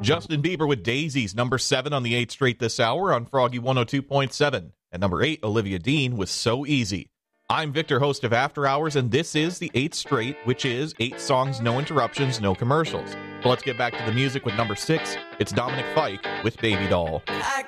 Justin Bieber with Daisies, number 7 on the 8th Straight this hour on Froggy 102.7. And number 8, Olivia Dean with So Easy. I'm Victor, host of After Hours, and this is the 8th Straight, which is 8 songs, no interruptions, no commercials. So let's get back to the music with number 6. It's Dominic Fike with Baby Doll. I